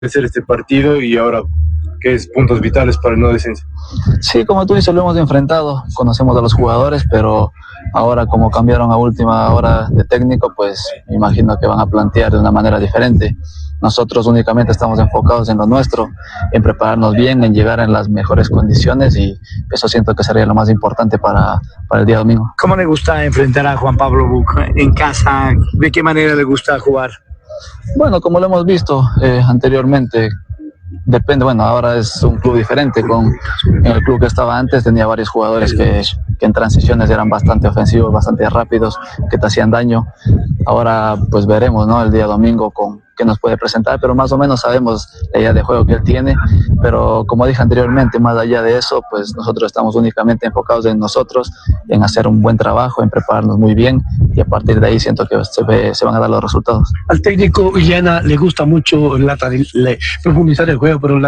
ser este partido y ahora que es puntos vitales para el no descenso? Sí, como tú dices, lo hemos enfrentado, conocemos a los jugadores, pero ahora como cambiaron a última hora de técnico, pues me imagino que van a plantear de una manera diferente. Nosotros únicamente estamos enfocados en lo nuestro, en prepararnos bien, en llegar en las mejores condiciones, y eso siento que sería lo más importante para el día domingo. ¿Cómo le gusta enfrentar a Juan Pablo Buch en casa? ¿De qué manera le gusta jugar? Bueno, como lo hemos visto anteriormente, depende, bueno, ahora es un club diferente. En el club que estaba antes tenía varios jugadores que en transiciones eran bastante ofensivos, bastante rápidos, que te hacían daño. Ahora pues veremos, ¿no?, el día domingo con qué nos puede presentar, pero más o menos sabemos la idea de juego que él tiene. Pero como dije anteriormente, más allá de eso, pues nosotros estamos únicamente enfocados en nosotros, en hacer un buen trabajo, en prepararnos muy bien, y a partir de ahí siento que se van a dar los resultados. Al técnico Illana le gusta mucho profundizar el juego por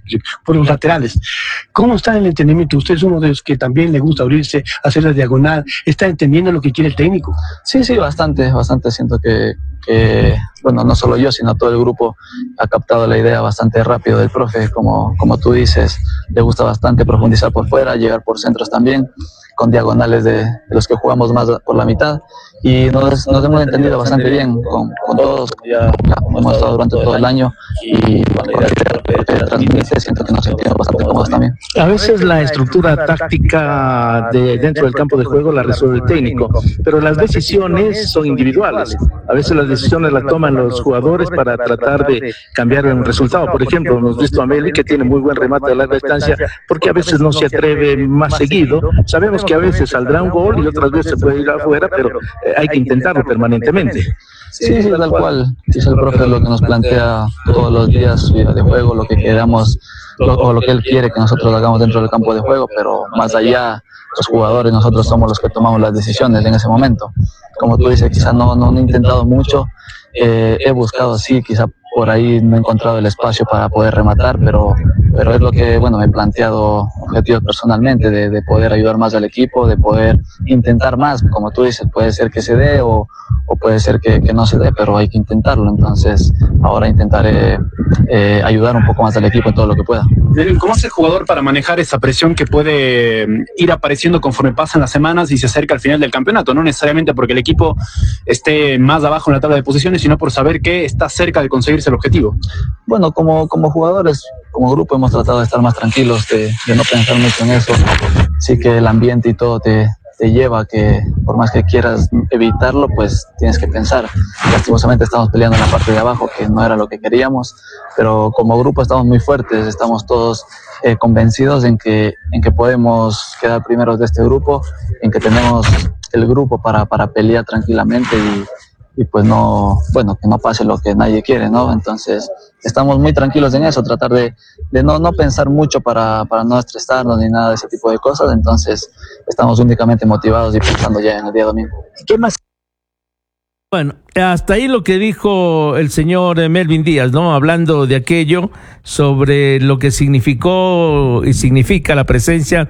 los laterales. ¿Cómo está el entendimiento? Usted es uno de los que también le gusta abrirse, hacer la diagonal. ¿Está entendiendo lo que quiere el técnico? Sí, bastante. Siento que bueno, no solo yo, sino todo el grupo ha captado la idea bastante rápido del profe. Como tú dices, le gusta bastante profundizar por fuera, llegar por centros también, con diagonales de los que jugamos más por la mitad, y nos hemos entendido bastante bien con todos. Ya hemos estado durante todo el año, y con la idea de transmitir, siento que nos sentimos bastante cómodos también. A veces la estructura táctica de dentro del campo de juego la resuelve el técnico, pero las decisiones son individuales. A veces las decisiones las toman los jugadores para tratar de cambiar un resultado. Por ejemplo, hemos visto a Meli, que tiene muy buen remate a larga distancia, porque a veces no se atreve más seguido. Sabemos que a veces saldrá un gol y otras veces puede ir afuera, pero hay que intentarlo permanentemente. Sí, tal cual. Dice el profe lo que nos plantea todos los días, su idea de juego, lo que queramos, o lo que él quiere que nosotros hagamos dentro del campo de juego, pero más allá, los jugadores, nosotros somos los que tomamos las decisiones en ese momento. Como tú dices, quizás no he intentado mucho, he buscado, sí, quizá por ahí no he encontrado el espacio para poder rematar, pero es lo que, bueno, me he planteado objetivos personalmente, de poder ayudar más al equipo, de poder intentar más. Como tú dices, puede ser que se dé o puede ser que no se dé, pero hay que intentarlo. Entonces ahora intentaré ayudar un poco más al equipo en todo lo que pueda. ¿Cómo hace el jugador para manejar esa presión que puede ir apareciendo conforme pasan las semanas y se acerca al final del campeonato? No necesariamente porque el equipo esté más abajo en la tabla de posiciones, sino por saber que está cerca de conseguirse el objetivo. Bueno, como jugadores, como grupo, hemos tratado de estar más tranquilos, de no pensar mucho en eso. Sí que el ambiente y todo te lleva a que, por más que quieras evitarlo, pues tienes que pensar. Lastimosamente estamos peleando en la parte de abajo, que no era lo que queríamos, pero como grupo estamos muy fuertes, estamos todos convencidos en que podemos quedar primeros de este grupo, en que tenemos el grupo para pelear tranquilamente y pues no, bueno, que no pase lo que nadie quiere, ¿no? Entonces estamos muy tranquilos en eso, tratar de no pensar mucho para no estresarnos ni nada de ese tipo de cosas. Entonces estamos únicamente motivados y pensando ya en el día domingo. ¿Qué más? Bueno, hasta ahí lo que dijo el señor Melvin Díaz, ¿no? Hablando de aquello sobre lo que significó y significa la presencia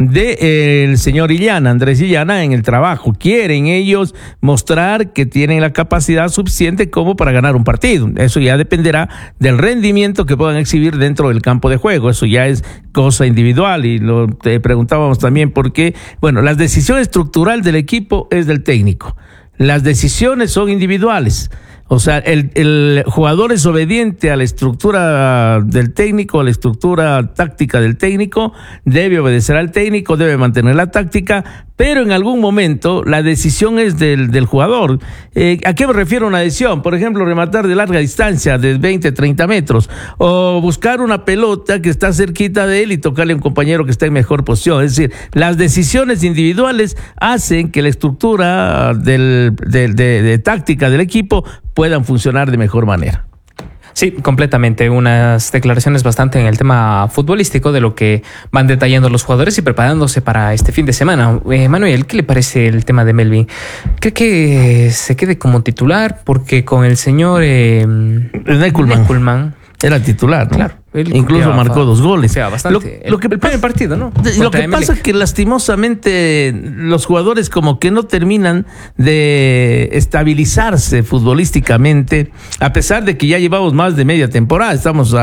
del señor Illana, Andrés Illana, en el trabajo. Quieren ellos mostrar que tienen la capacidad suficiente como para ganar un partido. Eso ya dependerá del rendimiento que puedan exhibir dentro del campo de juego. Eso ya es cosa individual, y te preguntábamos también por qué. Bueno, la decisión estructural del equipo es del técnico. Las decisiones son individuales. O sea, el jugador es obediente a la estructura del técnico, a la estructura táctica del técnico, debe obedecer al técnico, debe mantener la táctica, pero en algún momento la decisión es del jugador. ¿A qué me refiero a una decisión? Por ejemplo, rematar de larga distancia, de 20, 30 metros, o buscar una pelota que está cerquita de él y tocarle a un compañero que está en mejor posición. Es decir, las decisiones individuales hacen que la estructura de táctica del equipo puedan funcionar de mejor manera. Sí, completamente. Unas declaraciones bastante en el tema futbolístico de lo que van detallando los jugadores y preparándose para este fin de semana. Manuel, ¿qué le parece el tema de Melvin? ¿Cree que se quede como titular? Porque con el señor Neckelmann era titular, ¿no? Claro. Incluso marcó 2 goles. O sea, bastante. Lo que el primer partido, ¿no? Lo que pasa es que lastimosamente los jugadores como que no terminan de estabilizarse futbolísticamente, a pesar de que ya llevamos más de media temporada. Estamos